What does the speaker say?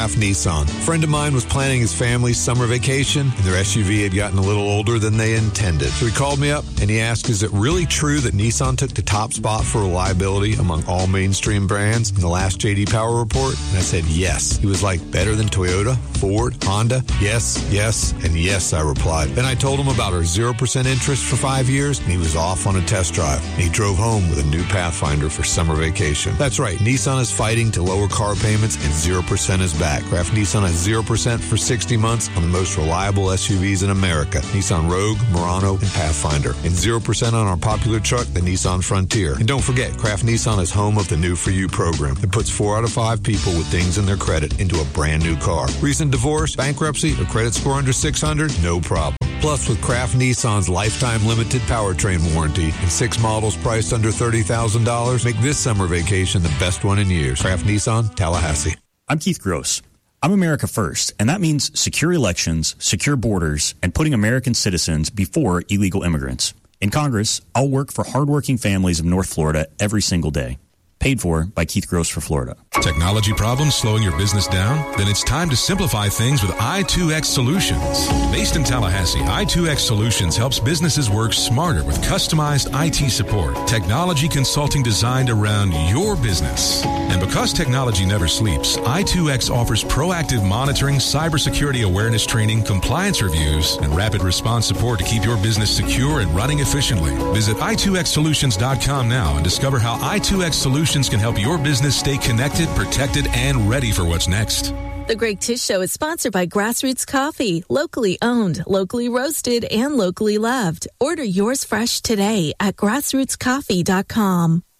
Kraft Nissan. A friend of mine was planning his family's summer vacation, and their SUV had gotten a little older than they intended. So he called me up, and he asked, is it really true that Nissan took the top spot for reliability among all mainstream brands in the last J.D. Power report? And I said, yes. He was like, better than Toyota, Ford, Honda? Yes, yes, and yes, I replied. Then I told him about our 0% interest for 5 years, and he was off on a test drive. And he drove home with a new Pathfinder for summer vacation. That's right, Nissan is fighting to lower car payments, and 0% is back. Kraft Nissan has 0% for 60 months on the most reliable SUVs in America. Nissan Rogue, Murano, and Pathfinder. And 0% on our popular truck, the Nissan Frontier. And don't forget, Kraft Nissan is home of the New For You program. It puts 4 out of 5 people with things in their credit into a brand new car. Recent divorce, bankruptcy, or credit score under 600? No problem. Plus, with Kraft Nissan's lifetime limited powertrain warranty and 6 models priced under $30,000, make this summer vacation the best one in years. Kraft Nissan, Tallahassee. I'm Keith Gross. I'm America First, and that means secure elections, secure borders, and putting American citizens before illegal immigrants. In Congress, I'll work for hardworking families of North Florida every single day. Paid for by Keith Gross for Florida. Technology problems slowing your business down? Then it's time to simplify things with i2X Solutions. Based in Tallahassee, i2X Solutions helps businesses work smarter with customized IT support, technology consulting designed around your business. And because technology never sleeps, i2X offers proactive monitoring, cybersecurity awareness training, compliance reviews, and rapid response support to keep your business secure and running efficiently. Visit i2xsolutions.com now and discover how i2X Solutions can help your business stay connected, protected, and ready for what's next. The Greg Tish Show is sponsored by Grassroots Coffee, locally owned, locally roasted, and locally loved. Order yours fresh today at grassrootscoffee.com.